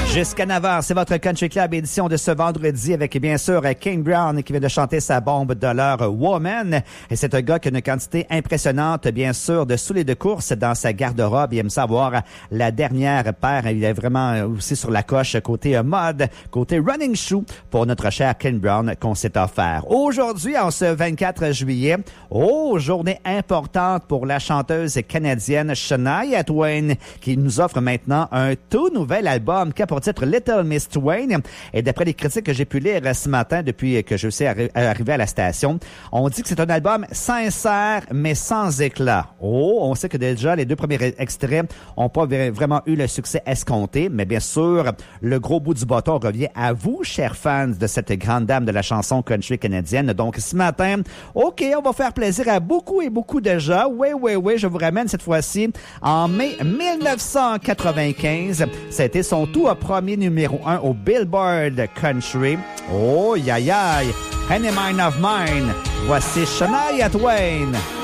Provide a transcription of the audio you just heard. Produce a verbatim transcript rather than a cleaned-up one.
Jusqu'à neuf heures, c'est votre Country Club édition de ce vendredi avec bien sûr Kane Brown qui vient de chanter sa bombe de l'heure Woman. Et c'est un gars qui a une quantité impressionnante, bien sûr, de souliers de course dans sa garde-robe. Il aime savoir la dernière paire. Il est vraiment aussi sur la coche côté mode, côté running shoe pour notre cher Kane Brown qu'on s'est offert. Aujourd'hui, en ce vingt-quatre juillet, oh, journée importante pour la chanteuse canadienne Shania Twain qui nous offre maintenant un tout nouvel album qui a pour titre Little Miss Twain. Et d'après les critiques que j'ai pu lire ce matin depuis que je suis arri- arrivé à la station, on dit que c'est un album sincère mais sans éclat. Oh, on sait que déjà les deux premiers extraits ont pas vraiment eu le succès escompté, mais bien sûr, le gros bout du bâton revient à vous, chers fans de cette grande dame de la chanson country canadienne. Donc ce matin, OK, on va faire plaisir à beaucoup et beaucoup de gens. Oui, oui, oui, je vous ramène cette fois-ci en mai dix-neuf cent quatre-vingt-quinze. Ça a été son tout premier numéro un au Billboard Country. Oh, aïe, aïe, Any Mind of Mine. Voici Shania Twain.